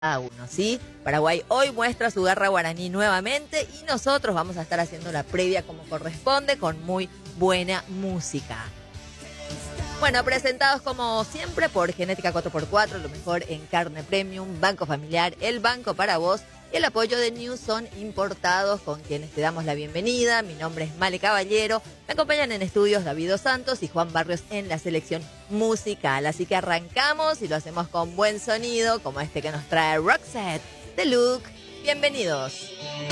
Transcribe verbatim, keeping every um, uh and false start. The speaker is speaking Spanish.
cada uno, ¿sí? Paraguay hoy muestra su garra guaraní nuevamente y nosotros vamos a estar haciendo la previa como corresponde con muy buena música. Bueno, presentados como siempre por Genética cuatro por cuatro, lo mejor en carne premium, Banco Familiar, el banco para vos y el apoyo de Newson Importados, con quienes te damos la bienvenida. Mi nombre es Male Caballero, me acompañan en estudios David Dos Santos y Juan Barrios en la selección musical. Así que arrancamos y lo hacemos con buen sonido, como este que nos trae Roxette de Luke. Bienvenidos.